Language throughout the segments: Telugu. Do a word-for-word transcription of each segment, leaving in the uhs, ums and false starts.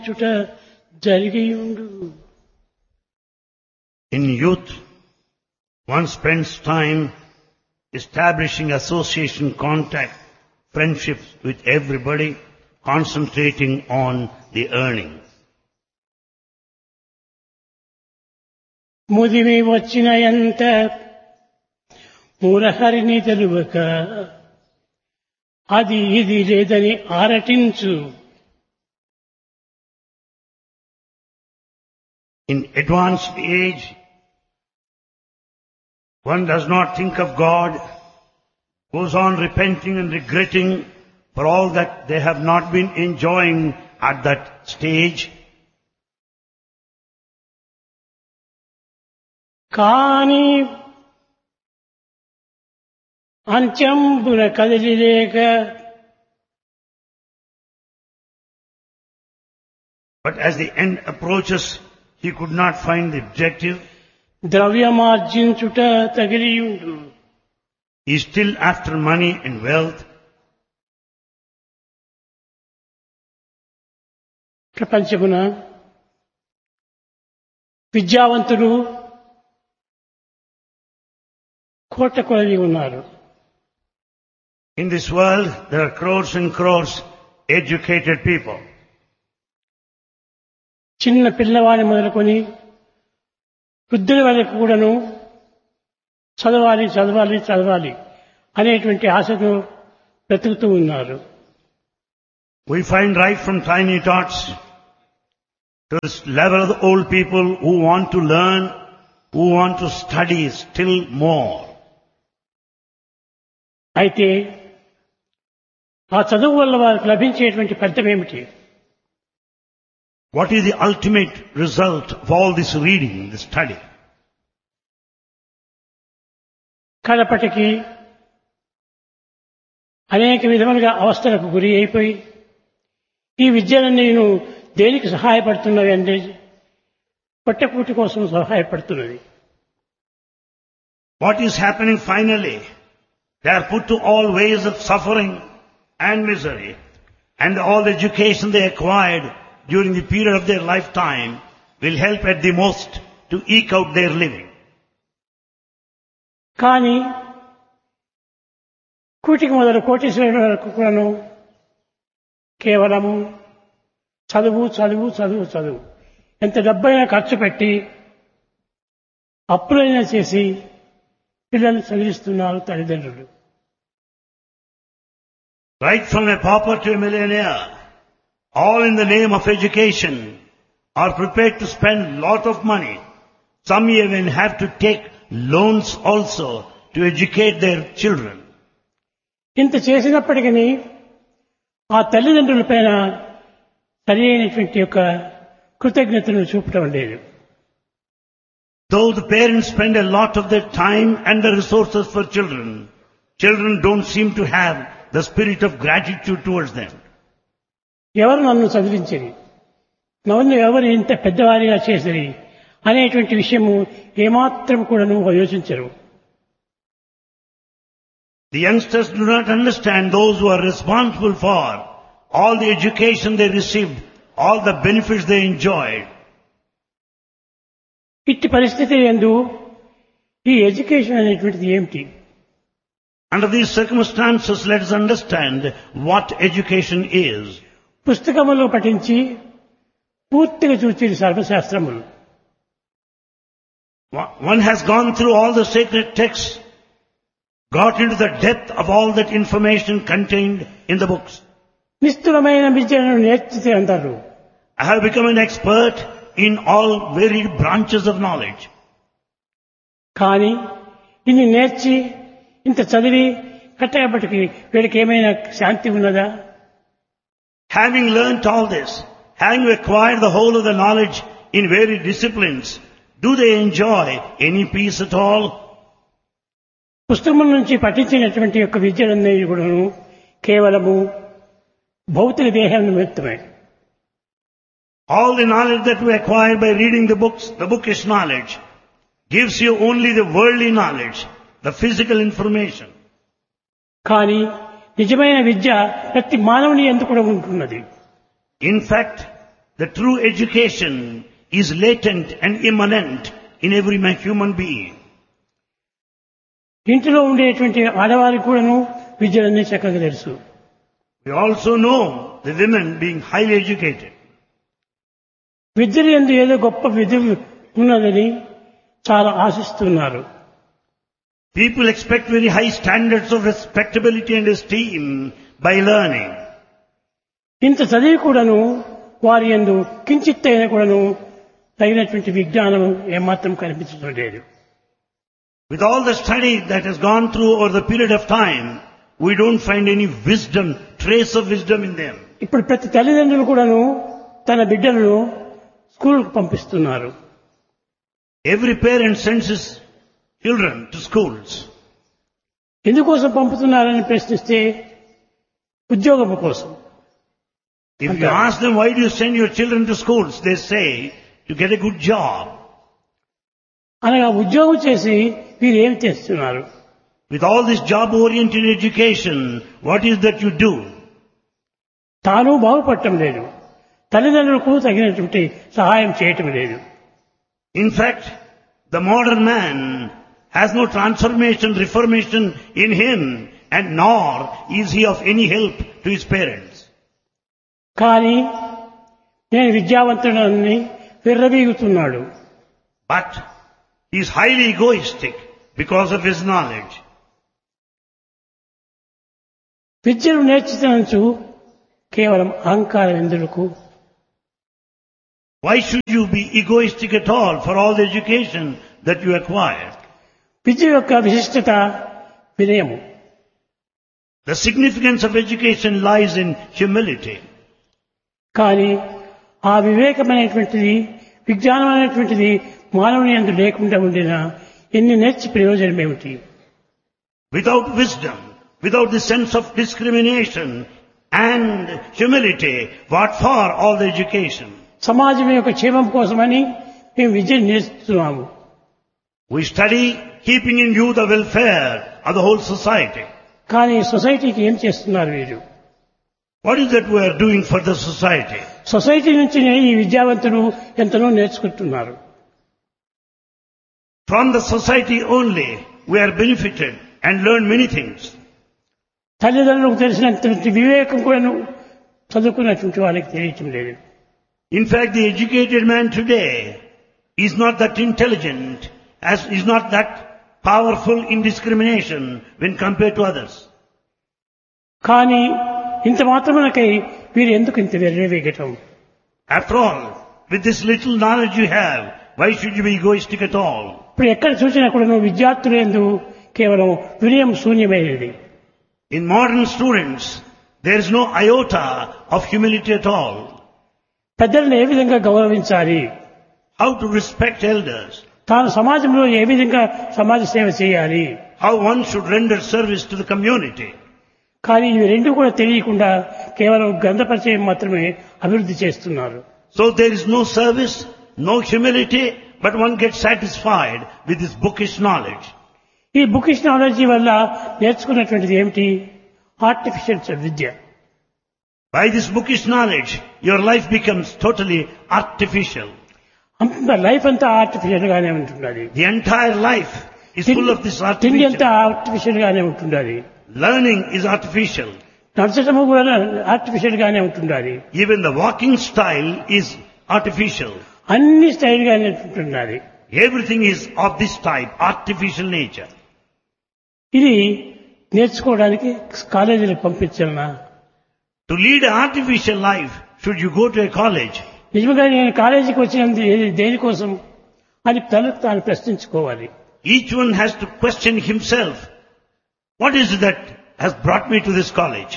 చుట జరిగియుండు. In youth, one spends time establishing association, contact, friendships with everybody, concentrating on the earning. ముదిమి వచ్చిన ఎంత మురహరిని తెలువక అది ఇది లేదని ఆరటించు. In advanced age, one does not think of God, goes on repenting and regretting for all that they have not been enjoying at that stage. కాని అంత్యంబున కదిలిలేక But as the end approaches, he could not find the objective. ద్రవ్యమార్జించుట తగిలియుండు. He is still after money and wealth. ప్రపంచమున విద్యావంతులు కోట కొలది ఉన్నారు. In this world, there are crores and crores educated people. చిన్న పిల్లవాడిని మొదలుకొని వృద్ధుల వరకు కూడాను చదవాలి చదవాలి చదవాలి అనేటువంటి ఆశతో బ్రతుకుతూ ఉన్నారు. We find right from tiny tots to this level of the old people who want to learn, who want to study still more. అయితే ఆ చదువు వల్ల వారికి లభించేటువంటి ఫలితం ఏమిటి? What is the ultimate result of all this reading, this study? కడపటికి అనేక విధములుగా అవస్థలకు గురి అయిపోయి ఈ విద్యలన్నీ నేను దేనికి సహాయపడుతున్నవి అంటే పొట్టకూటి కోసం సహాయపడుతున్నది. What is happening finally? They are put to all ways of suffering and misery, and all the education they acquired during the period of their lifetime will help at the most to eke out their living. కానీ కూటికి మొదలు కోటీశ్వరుల వరకు కూడాను కేవలము చదువు చదువు చదువు చదువు ఎంత డబ్బైనా ఖర్చు పెట్టి అప్పులైనా చేసి పిల్లల్ని చదివిస్తున్నారు తల్లిదండ్రులు. Right from a pauper to a millionaire, all in the name of education, are prepared to spend lot of money. Some even have to take loans also to educate their children. ఇంత చేసినప్పటికీ ఆ తల్లిదండ్రుల పైన సరి అయినటువంటి యొక్క కృతజ్ఞతను చూపటం లేదు. Though the parents spend a lot of their time and the resources for children, children don't seem to have the spirit of gratitude towards them. ఎవరు నన్ను చదివించని, నన్ను ఎవరు ఇంత పెద్దవారిగా చేసిరి అనేటువంటి విషయము ఏమాత్రం కూడా నువ్వు యోచించరు. The youngsters do not understand those who are responsible for all the education they received, all the benefits they enjoyed. ఇట్టి పరిస్థితి యందు ఈ ఎడ్యుకేషన్ అనేటువంటిది ఏమిటి? Under these circumstances, let us understand what education is. పుస్తకములు పఠించి పూర్తిగా చూచి సర్వశాస్త్రములు. One has gone through all the sacred texts, got into the depth of all that information contained in the books. నిష్ఠురమైన విద్యను నేర్చితే అంటారు. I have become an expert in all varied branches of knowledge. కానీ ఇన్ని నేర్చి ఇంత చదివి కట్టబడికి వీడికి ఏమైనా శాంతి ఉన్నదా? Having learnt all this, having acquired the whole of the knowledge in varied disciplines, do they enjoy any peace at all? పుస్తకం నుంచి పఠించినటువంటి యొక్క విద్యలన్నీ కూడా కేవలము భౌతిక దేహం నిమిత్తమే. All the knowledge that we acquire by reading the books, the bookish knowledge, gives you only the worldly knowledge, the physical information. కానీ నిజమైన విద్య ప్రతి మానవుని యందు కూడా ఉంటున్నది. In fact, the true education is latent and immanent in every ma- human being. ఇంటిలో ఉండేటువంటి ఆడవారికి కూడాను విద్యలన్నీ చక్కగా తెలుసు. We also know the women being highly educated. విద్యలు ఎందు ఏదో గొప్ప విధి ఉన్నదని చాలా ఆశిస్తున్నారు. People expect very high standards of respectability and esteem by learning. ఇంత చదివి కూడాను వారి యందు కించిత్ అయినా కూడాను తగినటువంటి విజ్ఞానం ఏమాత్రం కనిపించడం లేదు. With all the study that has gone through over the period of time, we don't find any wisdom, trace of wisdom in them. ఇప్పుడు ప్రతి తల్లిదండ్రులు కూడాను తన బిడ్డలను స్కూల్కు పంపిస్తున్నారు. Every parent sends his children to schools. ఎందుకోసం పంపుతున్నారని ప్రశ్నిస్తే ఉద్యోగం కోసం. If you ask them, why do you send your children to schools? They say, to get a good job. అనగా ఉద్యోగం చేసి వీరు ఏం చేస్తున్నారు? With all this job-oriented education, what is that you do? తాను బాగుపడటం లేదు, తల్లిదండ్రులకు తగినటువంటి సహాయం చేయటం లేదు. In fact, the modern man has no transformation, reformation in him, and nor is he of any help to his parents. కానీ నేను విద్యావంతుడని విర్రవీగుతున్నాడు. But he is highly egoistic because of his knowledge. విద్యను నేర్చుతనంచు కేవలం అహంకారం ఎందుకు? Why should you be egoistic at all for all the education that you acquire? విద్య యొక్క విశిష్టత వినయము. The significance of education lies in humility. కానీ ఆ వివేకమైనటువంటిది, విజ్ఞానమైనటువంటిది మానవుని యందు లేకుండా ఉండినా ఎన్ని నేర్చి ప్రయోజనం ఏమిటి? Without wisdom, without the sense of discrimination and humility, what for all the education? సమాజం యొక్క క్షేమం కోసమని మేము విద్యను నేర్చుతున్నాము. We study keeping in view the welfare of the whole society. కానీ సొసైటీకి ఏం చేస్తున్నారు వీరు? What is that we are doing for the society? Society నుంచి ఈ విద్యావంతులు ఎంతనో నేర్చుకుంటున్నారు. From the society only we are benefited and learn many things. తల్లిదండ్రులకు తెలిసినటువంటి వివేకం కూడా చదువుకున్నటువంటి వాళ్ళకి తెలియటం లేదు. In fact, the educated man today is not that intelligent, as is not that powerful in discrimination when compared to others. కానీ ఇంత మాత్రమనకై వీరు ఎందుకు ఇంత వెర్రవేగటం? After all, with this little knowledge you have, why should you be egoistic at all? ఇప్పుడు ఎక్కడ చూసినా కూడా విద్యార్థులు ఎందు కేవలం వినయం శూన్యమైనది. In modern students, there is no iota of humility at all. పెద్దలను ఏ విధంగా గౌరవించాలి, How to respect elders, తాను సమాజంలో ఏ విధంగా సమాజ సేవ చేయాలి, how one should render service to the community. కానీ ఇవి రెండు కూడా తెలియకుండా కేవలం గ్రంథ పరిచయం మాత్రమే అభివృద్ధి చేస్తున్నారు. So there is no service, no humility, but one gets satisfied with this bookish knowledge. ఈ బుకిష్ నాలెడ్జీ వల్ల నేర్చుకున్నటువంటిది ఏమిటి? Artificial Vidya. By this bookish knowledge, your life becomes totally artificial. అంత లైఫ్ అంతా ఆర్టిఫిషియల్ గానే ఉంటున్నది. The entire life is full of this తిండి అంతా artificial. ఆర్టిఫిషియల్ గానే ఉంటున్నది. Learning is artificial. నడచడము కూడా ఆర్టిఫిషియల్ గానే ఉంటున్నది. Even the walking style is artificial. అన్ని స్టైల్ గానే ఉంటున్నది. Everything is of this type, artificial nature. ఇది నేర్చుకోవడానికి కాలేజీలకు పంపించాలనా? To lead an artificial life, should you go to a college? నిజంగా నేను కాలేజీకి వచ్చినది దేనికోసం అని తనకు తాను ప్రశ్నించుకోవాలి. Each one has to question himself. What is it that has brought me to this college?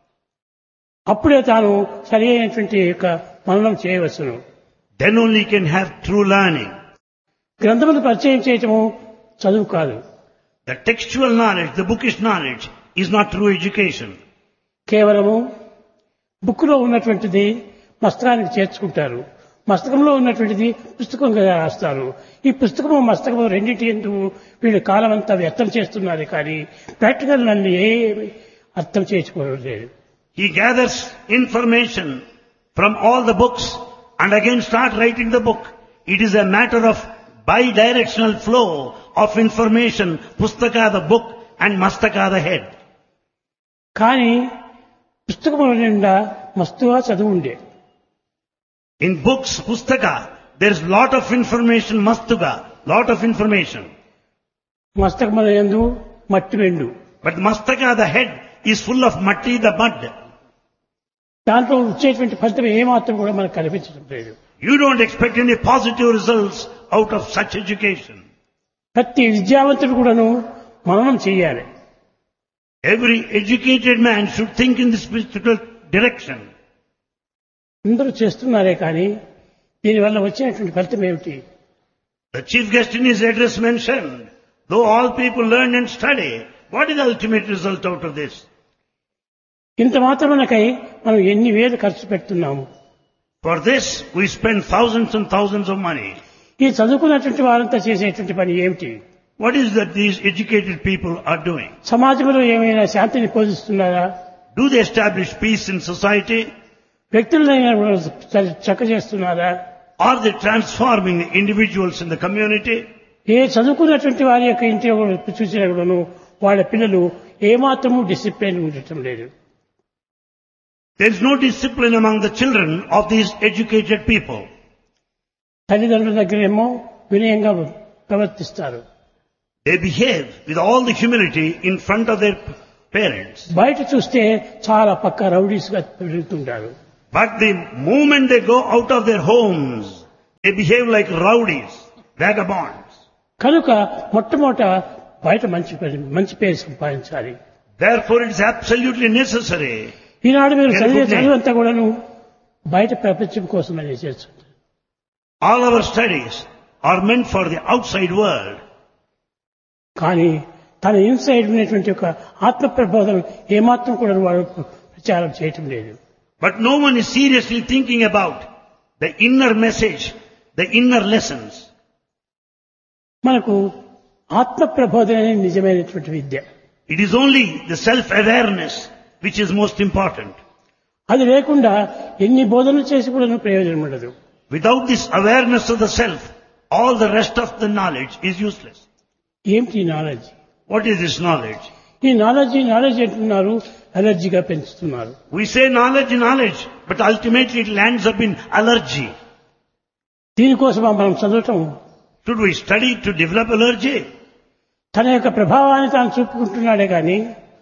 అప్పుడే తాను సరి అయినటువంటి యొక్క మననం చేయవచ్చును. Then only can have true learning. గ్రంథములు పరిచయం చేయటము చదువు కాదు. The textual knowledge, the bookish knowledge is not true education. కేవలము బుక్కులో ఉన్నటువంటిది మస్తకానికి చేర్చుకుంటారు, మస్తకంలో ఉన్నటువంటిది పుస్తకంగా రాస్తారు. ఈ పుస్తకము మస్తకము రెండింటి ఎందు వీళ్ళు కాలం అంతా వ్యర్థం చేస్తున్నారు, కానీ ప్రాక్టికల్ నన్ను ఏ అర్థం చేసుకోలేదు. He gathers information from all the books and again start writing the book. It is a matter of bi-directional flow of information, Pustaka the book and Mastaka the head. కానీ పుస్తకముల నిండా మస్తుగా చదువు ఉండే. In books, Pustaka, there is lot of information, Mastuga, lot of information. మస్తకముల యందు మట్టి వెండు. But Mastaka the head is full of matti, the mud. దాంట్లో వచ్చేటువంటి ఫలితం ఏమాత్రం కూడా మనకు కనిపించడం లేదు. You don't expect any positive results out of such education. ప్రతి విద్యావంతుడు కూడాను మననం చేయాలి. Every educated man should think in this spiritual direction. అందరూ చేస్తున్నారే కానీ దీనివల్ల వచ్చేటువంటి ఫలితం ఏమిటి? The chief guest in his address mentioned, though all people learn and study, what is the ultimate result out of this? ఇంత మాత్రమనకై మనం ఎన్ని వేలు ఖర్చు పెడుతున్నాము. For this, we spend thousands and thousands of money. ఈ చదువుకున్నటువంటి వారంతా చేసేటువంటి పని ఏమిటి? What is that these educated people are doing? సమాజంలో ఏమైనా శాంతిని పోషిస్తున్నారా? Do they establish peace in society? వ్యక్తులైనా చక్క చేస్తున్నారా? Are they transforming the individuals in the community? ఏ చదువుకున్నటువంటి వారి యొక్క ఇంటి చూసినా కూడాను వాళ్ళ పిల్లలు ఏమాత్రము డిసిప్లిన్ ఉండటం లేదు. There is no discipline among the children of these educated people. తల్లిదండ్రుల దగ్గరేమో వినయంగా ప్రవర్తిస్తారు. They behave with all the humility in front of their parents. బయట చూస్తే చాలా పక్క రౌడీస్ గా పెరుగుతుంటారు. But the moment they go out of their homes, they behave like rowdies, vagabonds. కనుక మొట్టమొదట బయట మంచి పేరు మంచి పేరు సంపాదించాలి. Therefore it is absolutely necessary. ఈనాడు మీరు చదివే చదువంతా కూడాను బయట ప్రపంచం కోసమని చేస్తుంది. All our studies are meant for the outside world. కానీ తన ఇన్సైడ్ ఉన్నటువంటి ఒక ఆత్మ ప్రబోధం ఏమాత్రం కూడా వాడు ప్రచారం చేయటం లేదు. But no one is seriously thinking about the inner message, the inner lessons. మనకు ఆత్మ ప్రబోధనే నిజమైనటువంటి విద్య. It is only the self-awareness which is most important. అది లేకుండా ఎన్ని బోధనలు చేసి కూడా ప్రయోజనం ఉండదు. Without this awareness of the self, all the rest of the knowledge is useless. ఏమిటి knowledge? What is this knowledge? ఈ నాలెడ్జ్ నాలెడ్జ్ అంటున్నారు, అలర్జీగా పెంచుతున్నారు. We say knowledge, knowledge, but ultimately it lands up in allergy. దీనికోసం మనం చదవటం. Should we study to develop allergy? తన యొక్క ప్రభావాన్ని తాను చూపుకుంటున్నాడే కానీ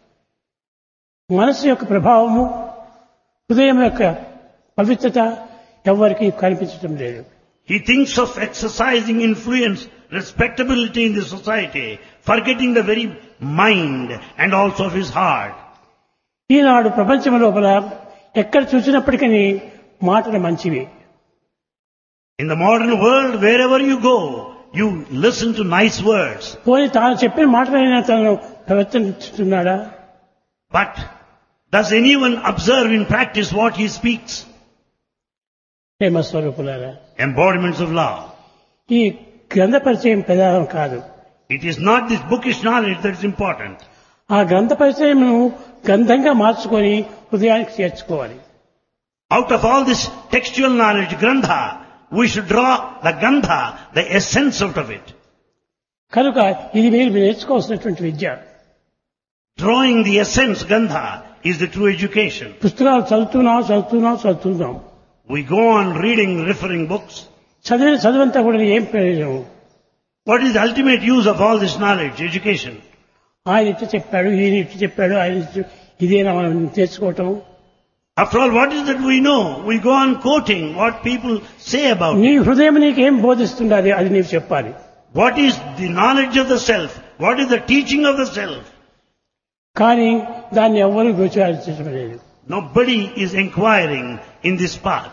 మనసు యొక్క ప్రభావము, హృదయం యొక్క పవిత్రత ఎవరికి కనిపించడం లేదు. He thinks of exercising influence, respectability in the society, forgetting the very mind and also of his heart. ఈనాడు ప్రపంచం లోపల ఎక్కడ చూసినప్పటికీ మాటలు మంచివి. In the modern world, wherever you go, you listen to nice words. పోనీ తాను చెప్పిన మాటలైనా తను ప్రవర్తిస్తున్నాడా? But does anyone observe in practice what he speaks? ప్రేమ స్వరూపులారా, Embodiments of love. ఈ గ్రంథ పరిచయం ప్రధానం కాదు. It is not this bookish knowledge that is important. ఆ గ్రంథ పరిచయమును గ్రంథంగా మార్చుకొని హృదయానికి చేర్చుకోవాలి. Out of all this textual knowledge, grandha, we should draw the gandha, the essence out of it. కనుక ఇది మీరు నేర్చుకోవాల్సినటువంటి విద్య. Drawing the essence, gandha, is the true education. పుస్తకాలు చదువుతున్నాం చదువుతున్నాం చదువుతున్నాం. We go on reading, referring books. చదివిన చదువంతా కూడా ఏం ప్రయోజనం? What is the ultimate use of all this knowledge, education? ఆయన ఇట్టు చెప్పాడు, ఈయన ఇట్టు చెప్పాడు, ఆయన ఇటు- ఇదేనా మనం నేర్చుకోవటం? After all, what is that we know? We go on quoting what people say about నీ it. హృదయం నీకేం బోధిస్తుండాలి అది నీవు చెప్పాలి. What is the knowledge of the self? What is the teaching of the self? కానీ దాన్ని ఎవ్వరూ విచారించడం లేదు. Nobody is inquiring in this path.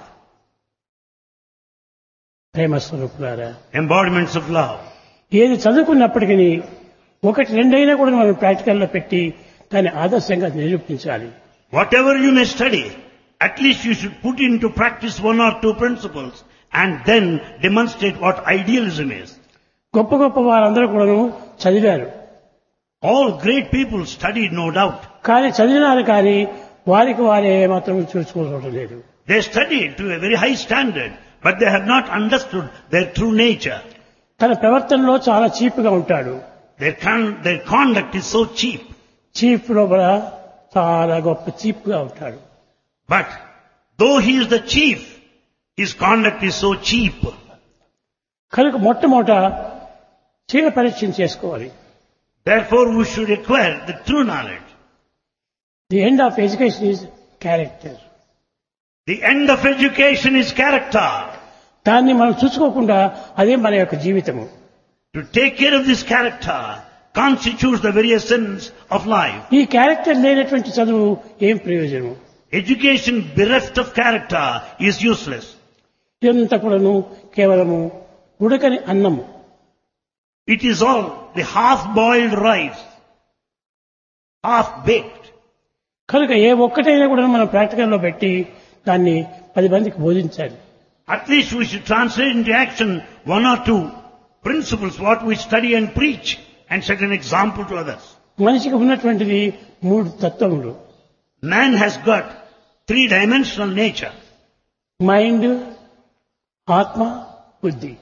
ప్రేమ స్వరూపులారా, Embodiments of love. ఏది చదువుకున్నప్పటికీ ఒకటి రెండైనా కూడా మనం ప్రాక్టికల్లో పెట్టి దాన్ని ఆదర్శంగా నిరూపించాలి. Whatever you may study, at least you should put into practice one or two principles and then demonstrate what idealism is. గొప్ప గొప్ప వారందరూ కూడాను చదివారు. All great people studied, no doubt. కానీ చదివినారు కానీ వారికి వారే మాత్రం చూసుకోవడం లేదు. They studied to a very high standard, but they have not understood their true nature. తన ప్రవర్తనలో చాలా చీప్గా ఉంటాడు. Their, con- their conduct is so cheap. Cheap లోపల చాలా గొప్ప చీప్గా ఉంటాడు. But though he is the chief, his conduct is so cheap. కనుక మొట్టమొదట చీల పరీక్ష చేసుకోవాలి. Therefore, we should acquire the true knowledge. The end of education is character. The end of education is character. దాన్ని మనం చూసుకోకుండా అదే మన యొక్క జీవితము. To take care of this character constitutes the very essence of life. ఈ క్యారెక్టర్ లేనటువంటి చదువు ఏం ప్రయోజనం? Education bereft of character is useless. ఇదంతా కూడాను కేవలము ఉడకని అన్నము. It is all the half-boiled rice, half-baked. కనుక ఏ ఒక్కటైనా కూడా మనం ప్రాక్టికల్లో పెట్టి దాన్ని పది మందికి బోధించాలి. At least we should translate into action one or two principles, what we study and preach, and set an example to others. మనిషికి ఉన్నటువంటిది మూడు తత్వములు. Man has got three-dimensional nature. Mind, ఆత్మ, బుద్ధి.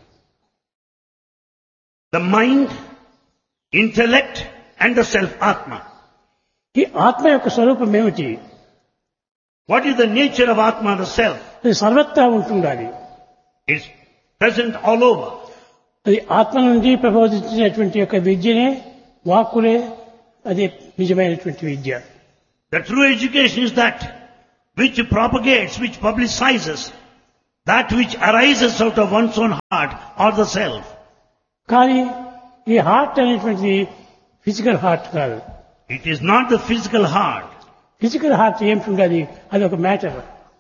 The mind, intellect, and the self, Atma. ఈ ఆత్మ యొక్క స్వరూపం ఏమిటి? What is the nature of Atma, the self? అది సర్వత్రా ఉంటుండాలి. It's present all over. అది ఆత్మ నుండి ప్రబోధించినటువంటి యొక్క విద్యనే వాక్కులే అది నిజమైనటువంటి విద్య. The true education is that which propagates, which publicizes, that which arises out of one's own heart or the self. కానీ ఈ హార్ట్ అనేటువంటిది ఫిజికల్ హార్ట్ కాదు. It is not the physical heart. Physical heart ఏమిటి ఉండదు, అది ఒక matter.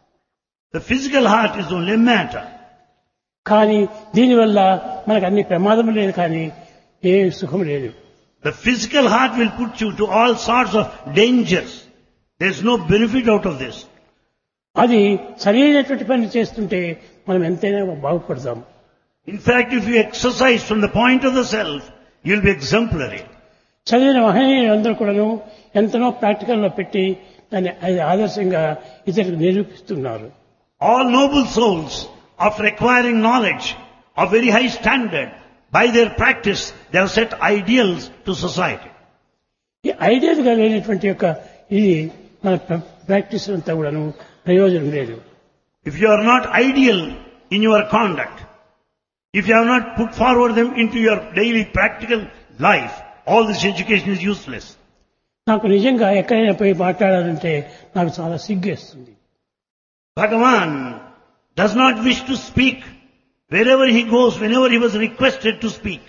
The physical heart is only matter. కానీ దీనివల్ల మనకు అన్ని ప్రమాదం లేదు, కానీ ఏ సుఖం లేదు. The physical heart will put you to all sorts of dangers. There is no benefit out of this. అది సరైనటువంటి పని చేస్తుంటే మనం ఎంతైనా బాగుపడతాం. In fact, if you exercise from the point of the self, you will be exemplary. చదివిన మహనీయులందరూ కూడాను ఎంతనో ప్రాక్టికల్లో పెట్టి దాన్ని అది ఆదర్శంగా ఇతరులకు నిరూపిస్తున్నారు. All noble souls, after acquiring knowledge of very high standard, by their practice, they have set ideals to society. ఈ ఐడియల్ గా లేనటువంటి యొక్క ఇది మన ప్రాక్టీస్ అంతా కూడాను ప్రయోజనం లేదు. If you are not ideal in your conduct, if you have not put forward them into your daily practical life, all this education is useless. నాకు నిజంగా ఎక్కడైనా పోయి మాట్లాడాలంటే నాకు చాలా సిగ్గేస్తుంది. Bhagavan does not wish to speak wherever he goes, whenever he was requested to speak.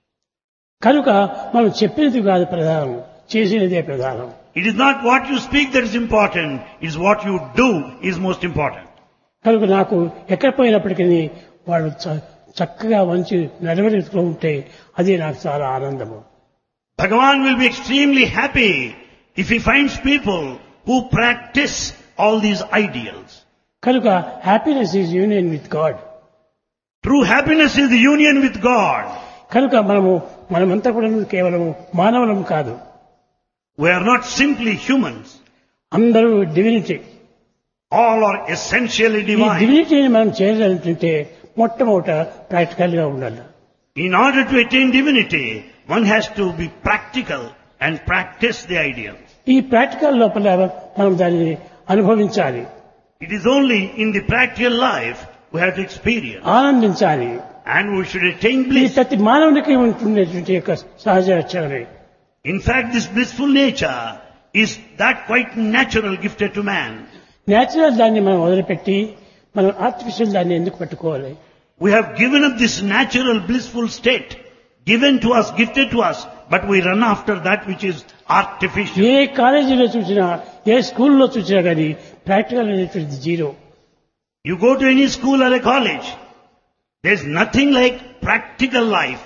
కనుక మనం చెప్పినది కాదు ప్రధానం, చేసినదే ప్రధానం. It is not what you speak that is important, it is what you do is most important. కనుక నాకు ఎక్కడ పోయినప్పటికీ వాళ్ళు చక్కగా మంచి నడవడికలో ఉంటే అదే నాకు చాలా ఆనందము. Bhagavan will be extremely happy if he finds people who practice all these ideals. కనుక happiness is union with God. True happiness is the union with God. కనుక మనము మనమంతా కూడా కేవలం మానవులం కాదు. We are not simply humans. అందరూ డివినిటీ. All are essentially ఈ divine. డివినిటీని మనం చేయాలంటే మొట్టమొదట ప్రాక్టికల్ గా ఉండాలి. In order to attain divinity, one has to be practical and practice the ideals. ఈ ప్రాక్టికల్ లోపల మనం దాన్ని అనుభవించాలి. It is only in the practical life we have to experience. ఆనందించాలి. And we should attain ఈ bliss. ప్రతి మానవునికి ఉంటున్నటువంటి యొక్క సహజ లక్షణమే. In fact, this blissful nature is that quite natural gifted to man. Natural దాన్ని మనం వదిలిపెట్టి మనం ఆర్టిఫిషియల్ దాన్ని ఎందుకు పట్టుకోవాలి? We have given up this natural blissful state, given to us, gifted to us, but we run after that which is artificial. ఏ కాలేజీలో చూసినా, ఏ స్కూల్లో చూసినా కానీ ప్రాక్టికల్ అనేటువంటిది zero. You go to any school or a college, there is nothing like practical life.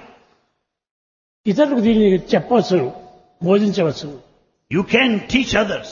ఇతరులకు దీన్ని చెప్పవచ్చును, బోధించవచ్చును. You can teach others.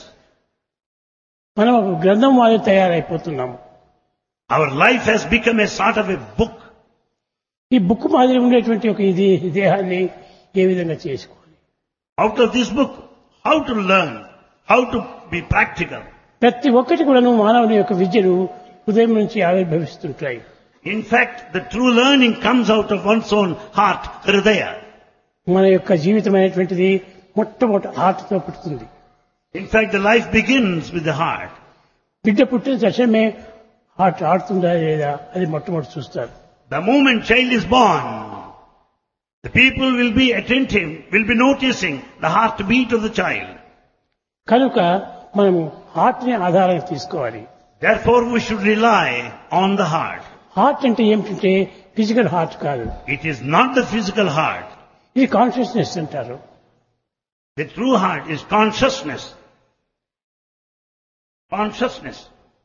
మనం ఒక గ్రంథం వాళ్ళు తయారైపోతున్నాము. Our life has become a sort of a book. ఈ బుక్ మాదిరి ఉండేటువంటి ఒక ఇది దేహాన్ని ఏ విధంగా చేసుకోవాలి? Out of this book, how to learn, how to be practical. ప్రతి ఒక్కటి కూడా మానవుని యొక్క విద్యను హృదయం నుంచి ఆవిర్భవిస్తుంటాయి. In fact, the true learning comes out of one's own heart, hridaya. మన యొక్క జీవితం అనేటువంటిది మొట్టమొదటి హార్ట్తో పుడుతుంది. In fact, the life begins with the heart. బిడ్డ పుట్టిన తక్షణమే హార్ట్ ఆడుతుందా లేదా అది మొట్టమొదటి చూస్తారు. The moment child is born, the people will be attentive, will be noticing the heartbeat of the child. కనుక మనము హార్ట్ ని ఆధారంగా తీసుకోవాలి. Therefore, we should rely on the heart. Heart అంటే ఏమిటంటే ఫిజికల్ హార్ట్ కాదు. It is not the physical heart. ఇది కాన్షియస్నెస్ అంటారు. The true heart is consciousness. Consciousness.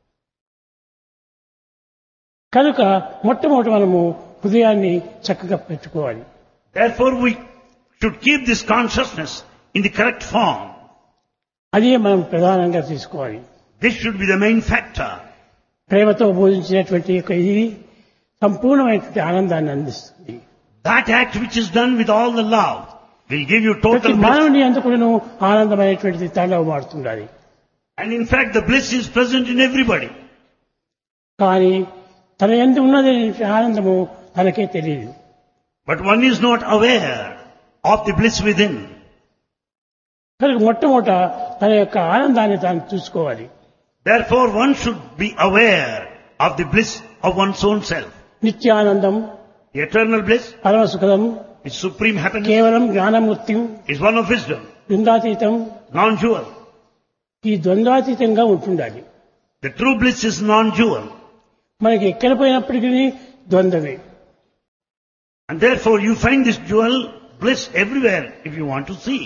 కనుక మొట్టమొదటి మనము హృదయాన్ని చక్కగా పెట్టుకోవాలి. Therefore, we should keep this consciousness in the correct form. అదే మనం ప్రధానంగా తీసుకోవాలి. This should be the main factor. ప్రేమతో బోధించినటువంటి యొక్క ఇది సంపూర్ణమైనటువంటి ఆనందాన్ని అందిస్తుంది. That act which is done with all the love will give you ప్రతి total bliss. మానవుని అందుకును ఆనందమైనటువంటిది తాండవమాడుతుండాలి. And in fact, the bliss is present in everybody. కానీ తన యందు ఉన్నది ఆనందము తనకే తెలియదు. But one is not aware of the bliss within. కనుక మొట్టమొదట తన యొక్క ఆనందాన్ని తాను చూసుకోవాలి. Therefore, one should be aware of the bliss of one's own self. Nityanandam, The eternal bliss పరమసుఖం, is supreme happiness, కేవలం జ్ఞానమూర్తిం, is one of wisdom, ద్వంద్వాతీతం, non-dual. ఈ ద్వంద్వాతీతంగా ఉంటుండాలి. The true bliss is non-dual. మనకి ఎక్కడ పోయినప్పటికీ ద్వంద్వమే. And therefore, you find this dual bliss everywhere if you want to see.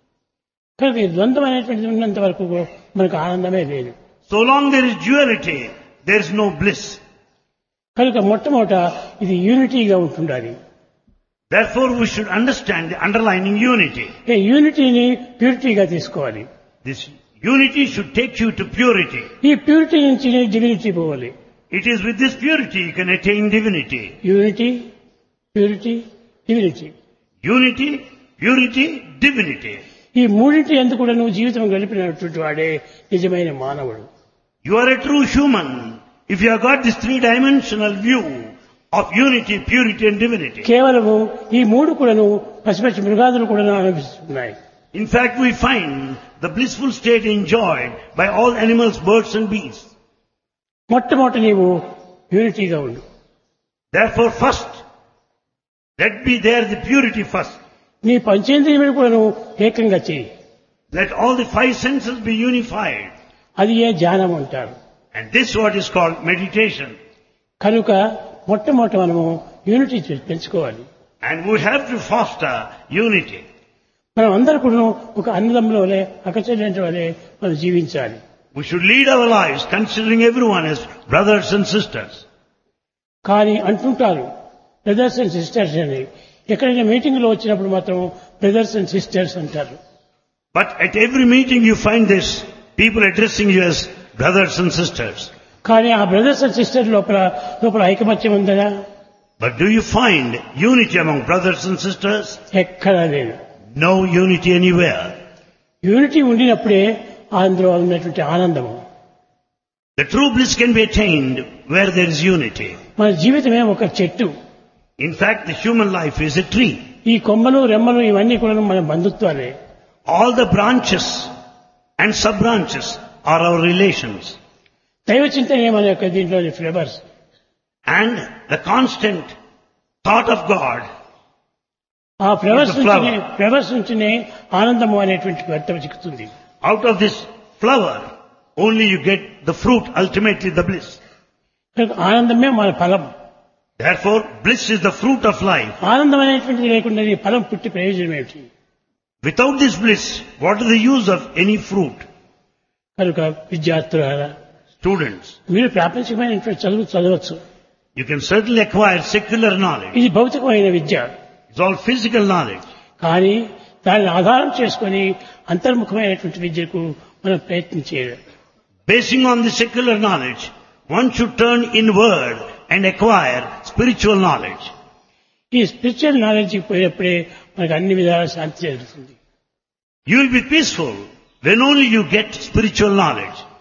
కనుక ఈ ద్వంద్వం అనేటువంటిది ఉన్నంత వరకు మనకు ఆనందమే లేదు. So long there is duality, there is no bliss. కనుక మొట్టమొదట ఇది యూనిటీగా ఉంటుండాలి. Therefore, we should understand the underlying unity. ఈ యూనిటీని ప్యూరిటీగా తీసుకోవాలి. This unity should take you to purity. ఈ ప్యూరిటీ నుంచి డివినిటీ పోవాలి. It is with this purity you can attain divinity. Unity, purity, divinity. Unity, purity, divinity. ఈ మూడింటి ఎందుకు కూడా నువ్వు జీవితం గడిపినటువంటి వాడే నిజమైన మానవుడు. You are a true human if you have got this three-dimensional view of unity, purity and divinity. కేవలము ఈ మూడు కూడాను పసిపసి మృగాదులు కూడా అనుభవిస్తున్నాయి. In fact, we find the blissful state enjoyed by all animals, birds and beasts. మొట్టమొదట నీవు యూనిటీగా ఉండు. Therefore, first, let be there the purity first. నీ పంచేంద్రియములు కూడాను ఏకంగా చేయి. Let all the five senses be unified. అది ఏ ధ్యానం అంటారు. And this is what is called meditation. కనుక మొట్టమొదట మనము యూనిటీ పెంచుకోవాలి. And we have to foster unity. మనం అందరూ కూడా ఒక అన్నదమ్ముల వలె అక్కచెల్లెంటి వలె మనం జీవించాలి. We should lead our lives considering everyone as brothers and sisters. కానీ అంటుంటారు బ్రదర్స్ అండ్ సిస్టర్స్ అని. ఎక్కడైనా మీటింగ్ లో వచ్చినప్పుడు మాత్రం బ్రదర్స్ అండ్ సిస్టర్స్ అంటారు. But at every meeting you find this, people addressing you as brothers and sisters. కానీ ఆ బ్రదర్స్ అండ్ సిస్టర్ లోపల లోపల ఐకమత్యం ఉందా? But do you find unity among brothers and sisters? ఎక్కడా లేదు. No unity anywhere. యూనిటీ ఉండినప్పుడే అందులో ఉన్నటువంటి ఆనందము. The true bliss can be attained where there is unity. మన జీవితమే ఒక చెట్టు. In fact, the human life is a tree. ఈ కొమ్మలు రెమ్మలు ఇవన్నీ కూడా మన బంధుత్వాలే. All the branches and sub-branches are our relations. దైవ చింతనే మన యొక్క దీంట్లోని flavours. And the constant thought of God. ఆ ఫ్లేవర్స్ is the flower. నుంచి ఫ్లేవర్స్ నుంచినే ఆనందము అనేటువంటి అర్థం చిక్కుతుంది. Out of this flower, only you get the fruit, ultimately the bliss. కనుక ఆనందమే మన ఫలం. Therefore, bliss is the fruit of life. ఆనందం అనేటువంటిది లేకుండా ఈ ఫలం పుట్టి ప్రయోజనం ఏమిటి? Without this bliss, what is the use of any fruit? కనుక విద్యార్థులారా, Students, మీరు ప్రాపంచికమైనటువంటి చదువు చదవచ్చు. you can certainly acquire secular knowledge. ఇది భౌతికమైన విద్య. It's all physical knowledge. కానీ దాన్ని ఆధారం చేసుకొని అంతర్ముఖమైనటువంటి విద్యకు మనం ప్రయత్నం చేయాలి. Basing on the secular knowledge, one should turn inward and acquire spiritual knowledge. ఈ స్పిరిచువల్ నాలెడ్జ్ పోయినప్పుడే మనకు అన్ని విధాల శాంతి జరుగుతుంది. You will be peaceful when only you get spiritual knowledge.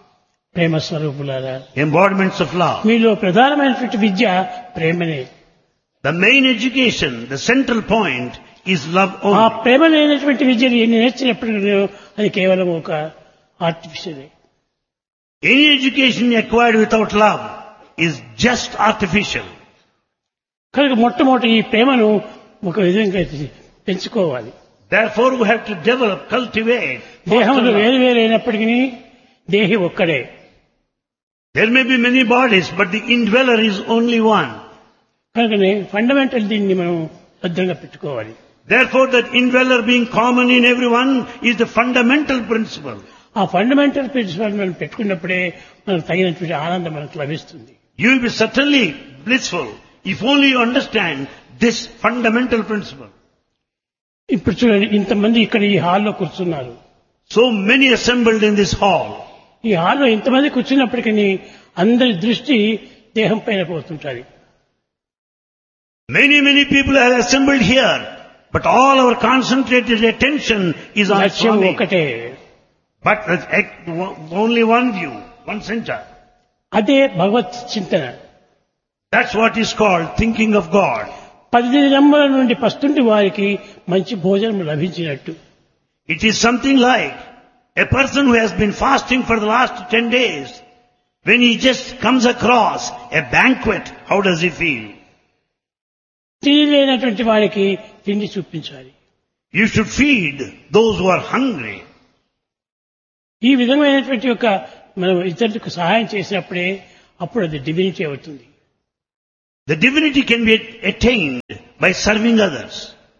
ప్రేమ స్వరూపులారా, embodiments of love. మీలో ప్రధానమైనటువంటి విద్య ప్రేమనే. The main education, the central point is love ఆ only. ప్రేమ లేనటువంటి విద్యను ఎన్ని నేర్చినప్పుడు అది కేవలం ఒక ఆర్టిఫిషియలే. Any education acquired without love is just artificial. కనుక మొట్టమొదటి ఈ ప్రేమను ఒక విధంగా పెంచుకోవాలి. Therefore we have to develop, cultivate. దేహంలో foster love. వేరు వేరు అయినప్పటికీ దేహి ఒక్కడే. There may be many bodies, but the indweller is only one. కనుకనే ఫండమెంటల్ దీన్ని మనం భద్రంగా పెట్టుకోవాలి. Therefore that indweller being common in everyone is the fundamental principle. ఆ ఫండమెంటల్ ప్రిన్సిపల్ మనం పెట్టుకున్నప్పుడే మనకు తగినటువంటి ఆనందం మనకు లభిస్తుంది. You will be certainly blissful if only you understand this fundamental principle. ఇప్పుడు చూడండి, ఇంతమంది ఇక్కడ ఈ హాల్లో కూర్చున్నారు. So many assembled in this hall. ఈ హాల్లో ఇంతమంది కూర్చున్నప్పటికీ అందరి దృష్టి దేహం పైన పోతుంటుంది. Many, many people are assembled here, but all our concentrated attention is on లక్ష్యం Swami. ఒకటే. But there's ec- only one view, one center. అదే భగవత్ చింతన. That's what is called thinking of God. పది దినముల నుండి పస్తుంటి వారికి మంచి భోజనం లభించినట్టు. It is something like a person who has been fasting for the last ten days. When he just comes across a banquet, how does he feel? తిండి లేనటువంటి వారికి తిండి చూపించాలి. You should feed those who are hungry. ఈ విధమైనటువంటి యొక్క మనం ఇతరులకు సహాయం చేసినప్పుడే అప్పుడు అది డివినిటీ అవుతుంది. The divinity can be attained by serving others.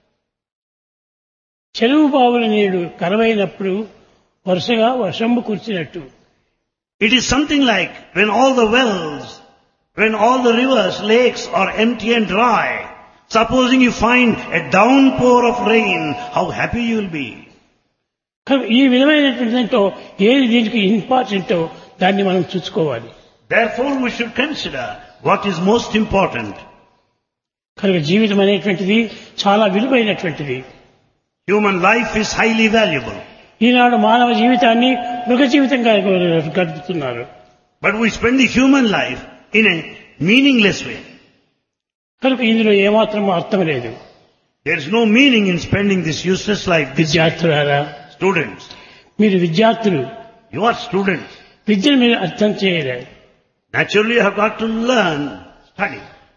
చెరువు బావుల నీరు కరవైనప్పుడు వరుసగా వర్షంబు కురిచినట్టు. It is something like when all the wells, when all the rivers, lakes are empty and dry, supposing you find a downpour of rain, how happy you will be. కనుక ఈ విధమైనటువంటి దాంట్లో ఏది దీనికి ఇంపార్టెంటో దాన్ని మనం చూసుకోవాలి. Therefore we should consider what is most important. కనుక జీవితం అనేటువంటిది చాలా విలువైనటువంటిది. Human life is highly valuable. ఈనాడు మానవ జీవితాన్ని మృగ జీవితంగా గడుపుతున్నారు. But we spend the human life in a meaningless way. కనుక ఇందులో ఏమాత్రం అర్థం లేదు. There is no meaning in spending this useless life. This విద్యార్థులారా, students, మీరు విద్యార్థులు, you are students. విద్యను మీరు అర్థం చేయలేదు. Naturally you have got to learn, study.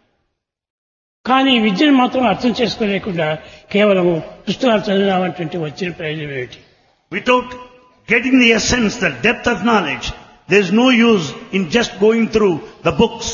కానీ విద్యను మాత్రం అర్థం చేసుకోలేకుండా కేవలం పుస్తకాలు చదివినామంటే వచ్చిన ప్రయోజనం ఏమిటి? Without getting the essence, the depth of knowledge, there is no use in just going through the books.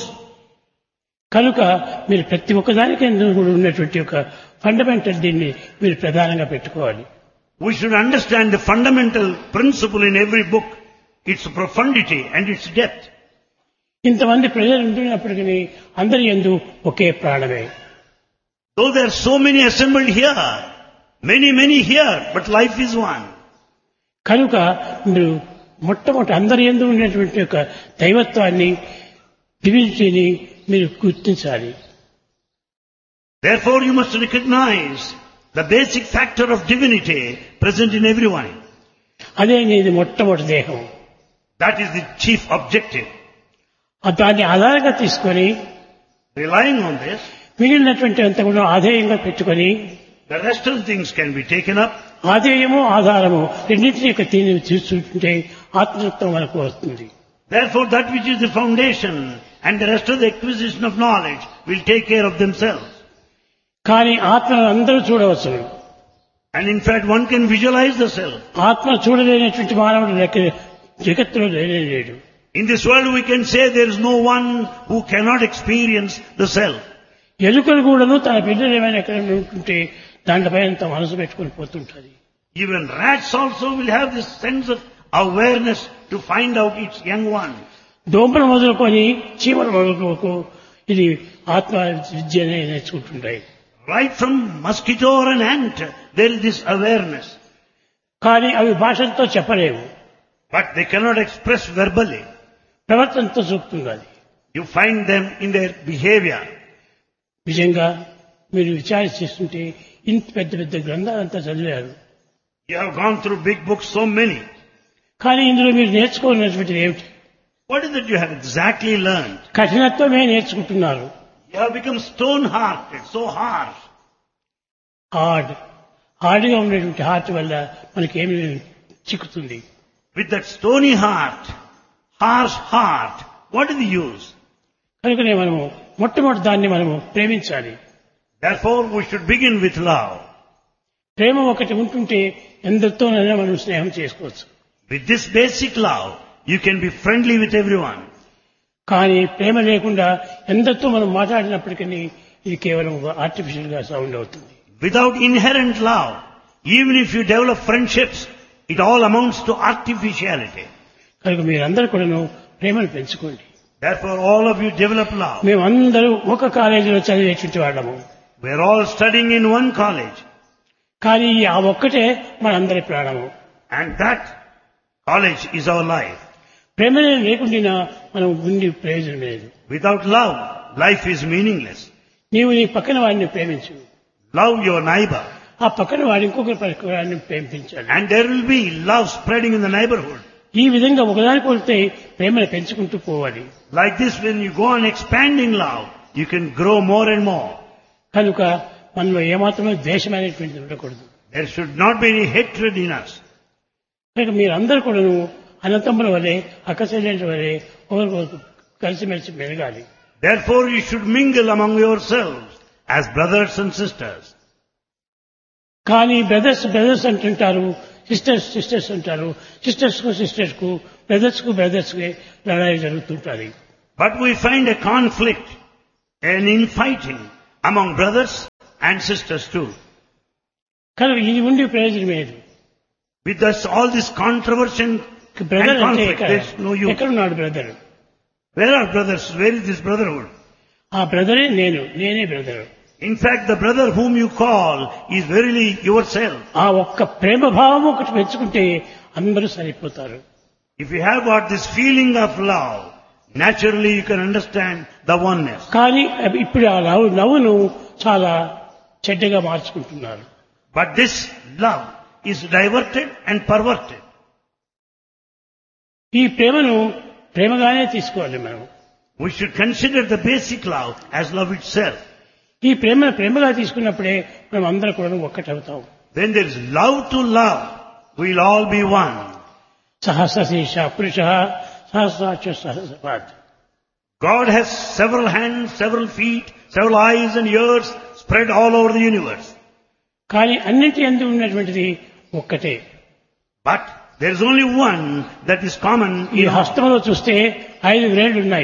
కనుక మీరు ప్రతి ఒక్కదానికి కూడా ఉన్నటువంటి ఒక ఫండమెంటల్ దీన్ని మీరు ప్రధానంగా పెట్టుకోవాలి. We should understand the fundamental principle in every book, its profundity and its depth. ఇంతమంది ప్రజలు ఉంటున్నప్పటికీ అందరి యందు ఒకే ప్రాణమే. Though there are so many assembled here, many, many here, but life is one. కనుక మీరు మొట్టమొదటి అందరి యందు ఉన్నటువంటి ఒక దైవత్వాన్ని, డివినిటీని మీరు గుర్తించాలి. Therefore you must recognize the basic factor of divinity present in everyone. అదే నీది మొట్టమొదటి దేహం. That is the chief objective. దాన్ని ఆధారంగా తీసుకొని Relying on this, మిగిలినటువంటి అంతా కూడా ఆధేయంగా పెట్టుకొని the rest of the things can be taken up. ఆధేయము ఆధారము రెండింటినీ యొక్క తీని తీసుకుంటే ఆత్మతత్వం మనకు వస్తుంది. Therefore that which is the foundation and the rest of the acquisition of knowledge will take care of themselves. కానీ ఆత్మను అందరూ చూడవచ్చు. And in fact one can visualize the self. ఆత్మ చూడలేనటువంటి మానవుడు లెక్క- జగత్తులో లేనే లేడు. In this world we can say there is no one who cannot experience the self. ఎలుకలు కూడాను తన పిల్లలు ఏమైనా ఎక్కడ ఉంటుంటే దాంట్లపై అంత మనసు పెట్టుకుని పోతుంటుంది. Even rats also will have this sense of awareness to find out its young ones. దోమలు మొదలుకొని చీమలు మొదలుకోకు ఇది ఆత్మ విద్యనే నేర్చుకుంటుంటాయి. Right from mosquito or an ant, there is this awareness. కానీ అవి భాషలతో చెప్పలేవు, But they cannot express verbally. ప్రవర్తనతో చూపుతున్నది. You find them in their behavior. నిజంగా మీరు విచారణ చేస్తుంటే ఇంత పెద్ద పెద్ద గ్రంథాలంతా చదివారు. You have gone through big books, so many. కానీ ఇందులో మీరు నేర్చుకోవాల్సినటువంటిది ఏమిటి? What is it you have exactly learned? కఠినత్వమే నేర్చుకుంటున్నారు. You have become stone-hearted, so harsh. Hard హార్డ్గా ఉండేటువంటి హార్ట్ వల్ల మనకేమి చిక్కుతుంది. With that stony heart, harsh heart, what is the use? కనుకనే మనము మొట్టమొదటి దాన్ని మనము ప్రేమించాలి. Therefore, we should begin with love. ప్రేమ ఒకటి ఉంటుంటే ఎందరితోనైనా మనం స్నేహం చేసుకోవచ్చు. With this basic love, you can be friendly with everyone. కానీ ప్రేమ లేకుండా ఎందరితో మనం మాట్లాడినప్పటికీ ఇది కేవలం ఆర్టిఫిషియల్ గా సౌండ్ అవుతుంది. Without inherent love, even if you develop friendships, it all amounts to artificiality. కనుక మీరందరూ కూడాను ప్రేమను పెంచుకోండి. Therefore, all of you develop love. మేమందరూ ఒక కాలేజీలో చదివేటువంటి వాళ్ళము. We are all studying in one college. కానీ ఆ ఒక్కటే మనందరి ప్రాణము. And that college is our life. ప్రేమనే లేకుండా మనం ఉండి ప్రయోజనం లేదు. Without love, life is meaningless. నీవు నీ పక్కన వాడిని ప్రేమించు. Love your neighbor. ఆ పక్కన వాడి ఇంకొకరి పక్కన వాడిని ప్రేమించాలి. And there will be love spreading in the neighborhood. ఈ విధంగా ఒకదానికి కొలితే ప్రేమను పెంచుకుంటూ పోవాలి. Like this, when you go on expanding love, you can grow more and more. కనుక మనలో ఏమాత్రమే ద్వేషం అనేటువంటిది ఉండకూడదు. There should not be any hatred in us. కనుక మీరందరూ కూడాను అన్నతమ్ముల వలె అక్కచెల్లెళ్ళ వలె ఒకరికొకరు కలిసిమెలిసి మెలగాలి. Therefore, you should mingle among yourselves as brothers and sisters. కానీ బ్రదర్స్ బ్రదర్స్ అంటుంటారు, సిస్టర్స్ సిస్టర్స్ అంటారు. సిస్టర్స్ కు సిస్టర్స్ కు బ్రదర్స్ కు బ్రదర్స్ కి లడాయి జరుగుతుంటారు. But we find a conflict, an infighting among brothers and sisters too. కనుక ఇది ఉండి ప్రయోజనం లేదు. With us, all this controversy and brother అంటే conflict, there is no use. ఎక్కడున్నాడు brother? Where are brothers? Where is this brotherhood? ఆ బ్రదరే నేను, నేనే brother. In fact, the brother whom you call is verily yourself. ఆ ఒక్క ప్రేమ భావం ఒకటి పెంచుకుంటే అందరూ సరిపోతారు. If you have got this feeling of love, naturally you can understand the oneness. కానీ ఇప్పుడు ఆ నవ్వు నవ్వును చాలా చెడ్డగా మార్చుకుంటున్నారు. But this love is diverted and perverted. ఈ ప్రేమను ప్రేమగానే తీసుకోవాలి మనం. We should consider the basic love as love itself. ఈ ప్రేమను ప్రేమగా తీసుకున్నప్పుడే మనం అందరం కూడా ఒక్కటవుతాం. When there is love to love, we'll all be one. సహస్రశీర్ష పురుష సహస్రాక్ష సహస్రపాద్. God has several hands, several feet, several eyes and ears spread all over the universe. కానీ అన్నింటి యందు ఉన్నటువంటిది ఒక్కటే. But there is only one that is common. ఈ హస్తంలో చూస్తే ఐదు వేళ్లు ఉన్నాయి.